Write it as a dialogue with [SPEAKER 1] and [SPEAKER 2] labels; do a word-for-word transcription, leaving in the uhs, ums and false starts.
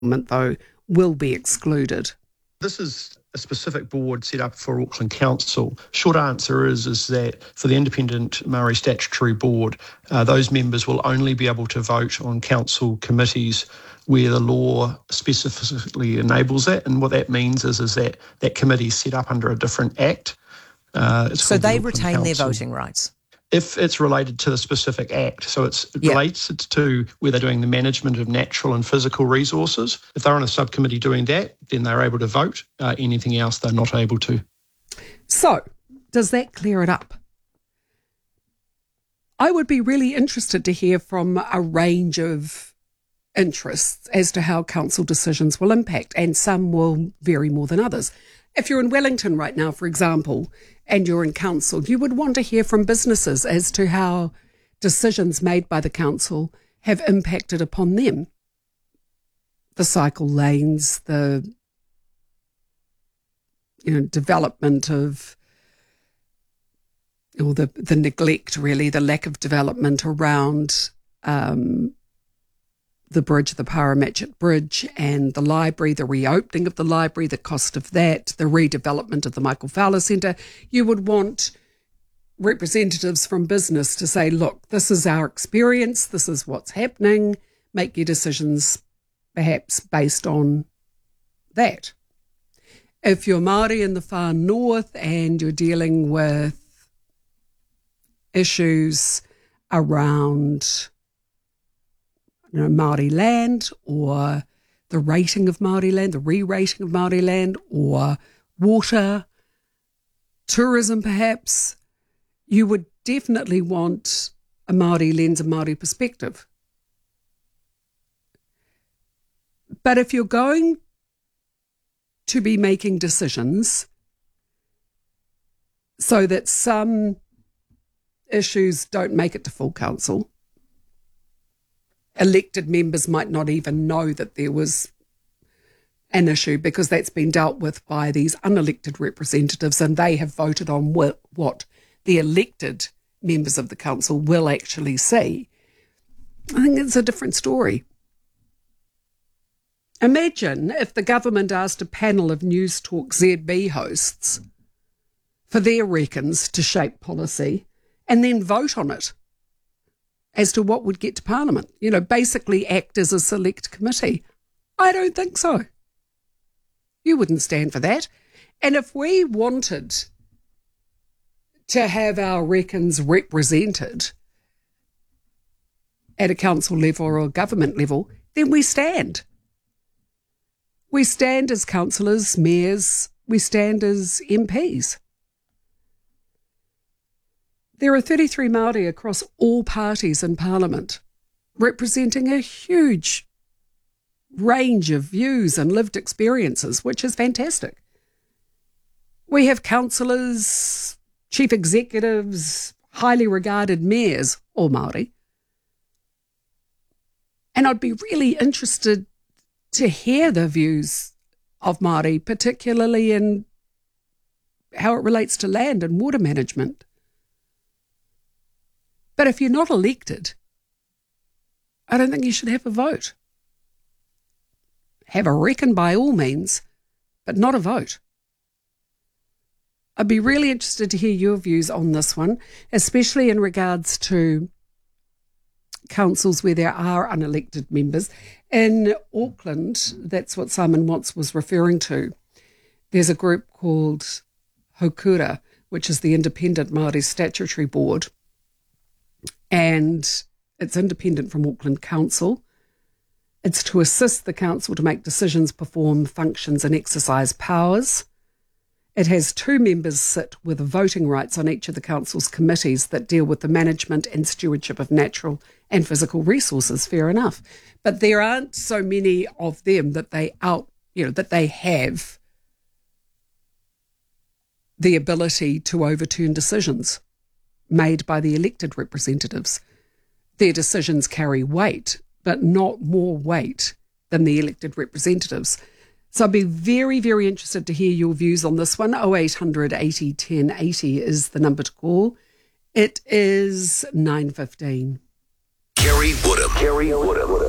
[SPEAKER 1] though, will be excluded.
[SPEAKER 2] This is a specific board set up for Auckland Council. Short answer is, is that for the Independent Māori Statutory Board, uh, those members will only be able to vote on council committees where the law specifically enables that. And what that means is, is that that committee is set up under a different act. Uh,
[SPEAKER 3] so they the retain Council. Their voting rights?
[SPEAKER 2] If it's related to the specific act. So it's, it
[SPEAKER 3] yep.
[SPEAKER 2] relates to where they're doing the management of natural and physical resources. If they're on a subcommittee doing that, then they're able to vote. Uh, anything else, they're not able to.
[SPEAKER 1] So does that clear it up? I would be really interested to hear from a range of interests as to how council decisions will impact, and some will vary more than others. If you're in Wellington right now, for example, and you're in council, you would want to hear from businesses as to how decisions made by the council have impacted upon them. The cycle lanes, the you know, development of, or the, the neglect, really, the lack of development around um, the bridge, the Paramatchit Bridge, and the library, the reopening of the library, the cost of that, the redevelopment of the Michael Fowler Centre. You would want representatives from business to say, look, this is our experience, this is what's happening, make your decisions perhaps based on that. If you're Māori in the far north and you're dealing with issues around you know, Māori land, or the rating of Māori land, the re-rating of Māori land, or water, tourism perhaps, you would definitely want a Māori lens, a Māori perspective. But if you're going to be making decisions so that some issues don't make it to full council, elected members might not even know that there was an issue because that's been dealt with by these unelected representatives, and they have voted on what, what the elected members of the council will actually see. I think it's a different story. Imagine if the government asked a panel of News Talk Z B hosts for their reckons to shape policy and then vote on it as to what would get to Parliament, you know, basically act as a select committee. I don't think so. You wouldn't stand for that. And if we wanted to have our reckons represented at a council level or a government level, then we stand. We stand as councillors, mayors, we stand as M Ps. There are thirty-three Māori across all parties in Parliament, representing a huge range of views and lived experiences, which is fantastic. We have councillors, chief executives, highly regarded mayors, all Māori. And I'd be really interested to hear the views of Māori, particularly in how it relates to land and water management. But if you're not elected, I don't think you should have a vote. Have a reckon by all means, but not a vote. I'd be really interested to hear your views on this one, especially in regards to councils where there are unelected members. In Auckland, that's what Simon Watts was referring to. There's a group called Hokura, which is the Independent Māori Statutory Board, and it's independent from Auckland Council. It's to assist the council to make decisions, perform functions and exercise powers. It has two members sit with voting rights on each of the council's committees that deal with the management and stewardship of natural and physical resources. Fair enough. But there aren't so many of them that they out, you know, that they have the ability to overturn decisions made by the elected representatives. Their decisions carry weight, but not more weight than the elected representatives. So I'd be very, very interested to hear your views on this one. oh eight hundred eighty ten eighty is the number to call. It is nine fifteen.
[SPEAKER 4] Kerry Woodham. Kerry Woodham.